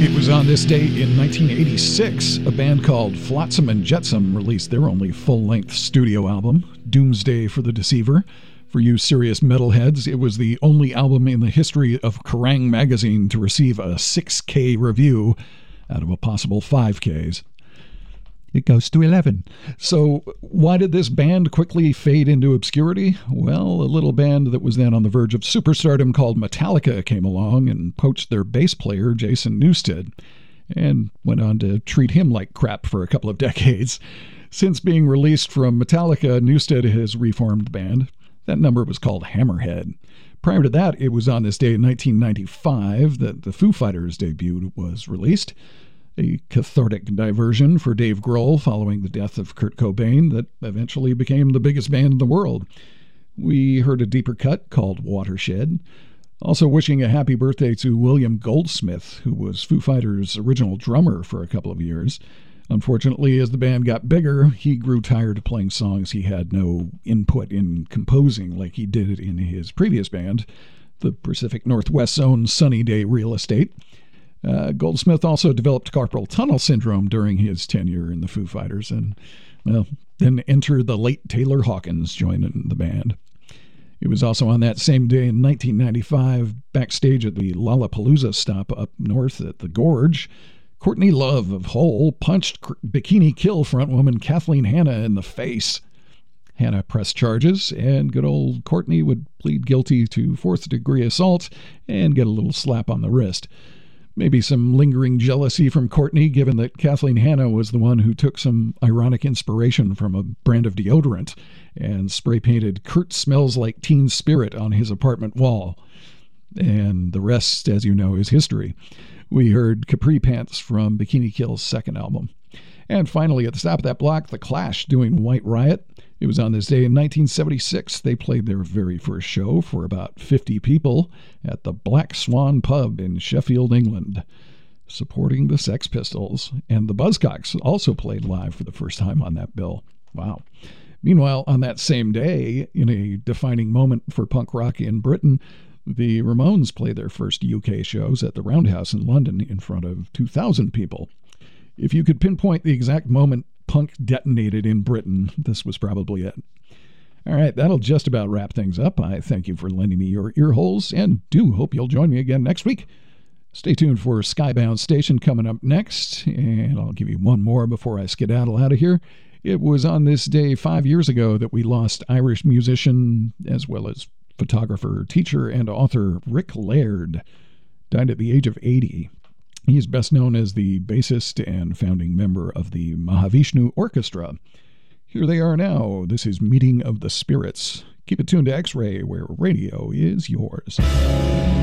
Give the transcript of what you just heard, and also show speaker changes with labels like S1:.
S1: It was on this day in 1986, a band called Flotsam and Jetsam released their only full-length studio album, Doomsday for the Deceiver. For you serious metalheads, it was the only album in the history of Kerrang! Magazine to receive a 6K review out of a possible 5Ks. It goes to 11. So why did this band quickly fade into obscurity? Well, a little band that was then on the verge of superstardom called Metallica came along and poached their bass player, Jason Newsted, and went on to treat him like crap for a couple of decades. Since being released from Metallica, Newsted has reformed the band. That number was called Hammerhead. Prior to that, it was on this day in 1995 that the Foo Fighters' debut was released. A cathartic diversion for Dave Grohl following the death of Kurt Cobain that eventually became the biggest band in the world. We heard a deeper cut called Watershed. Also wishing a happy birthday to William Goldsmith, who was Foo Fighters' original drummer for a couple of years. Unfortunately, as the band got bigger, he grew tired of playing songs he had no input in composing like he did in his previous band, the Pacific Northwest's own Sunny Day Real Estate. Goldsmith also developed carpal tunnel syndrome during his tenure in the Foo Fighters, and, well, then enter the late Taylor Hawkins joining the band. It was also on that same day in 1995, backstage at the Lollapalooza stop up north at the Gorge, Courtney Love of Hole punched Bikini Kill frontwoman Kathleen Hanna in the face. Hanna pressed charges, and good old Courtney would plead guilty to fourth-degree assault and get a little slap on the wrist. Maybe some lingering jealousy from Courtney, given that Kathleen Hanna was the one who took some ironic inspiration from a brand of deodorant and spray-painted "Kurt smells like teen spirit" on his apartment wall. And the rest, as you know, is history. We heard Capri Pants from Bikini Kill's second album. And finally, at the top of that block, The Clash doing White Riot. It was on this day in 1976. They played their very first show for about 50 people at the Black Swan Pub in Sheffield, England, supporting the Sex Pistols. And the Buzzcocks also played live for the first time on that bill. Wow. Meanwhile, on that same day, in a defining moment for punk rock in Britain, the Ramones played their first UK shows at the Roundhouse in London in front of 2,000 people. If you could pinpoint the exact moment punk detonated in Britain, this was probably it. All right, that'll just about wrap things up. I thank you for lending me your ear holes, and do hope you'll join me again next week. Stay tuned for Skybound Station coming up next, and I'll give you one more before I skedaddle out of here. It was on this day 5 years ago that we lost Irish musician, as well as photographer, teacher, and author Rick Laird. Died at the age of 80. He is best known as the bassist and founding member of the Mahavishnu Orchestra. Here they are now. This is Meeting of the Spirits. Keep it tuned to X-Ray, where radio is yours.